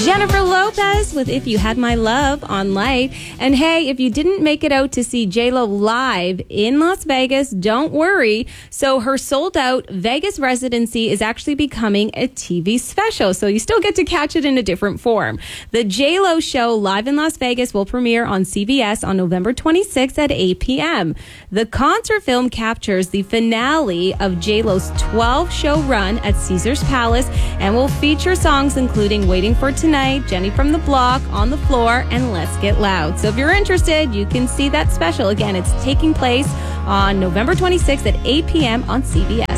Jennifer Lopez with If You Had My Love on Light. And hey, if you didn't make it out to see J-Lo live in Las Vegas, don't worry. So her sold-out Vegas residency is actually becoming a TV special. So you still get to catch it in a different form. The J-Lo show live in Las Vegas will premiere on CBS on November 26th at 8 p.m. The concert film captures the finale of J-Lo's 12-show run at Caesars Palace and will feature songs including Waiting for Tonight, Jenny from the Block, On the Floor, and Let's Get Loud. So if you're interested, you can see that special. Again, it's taking place on November 26th at 8 p.m. on CBS.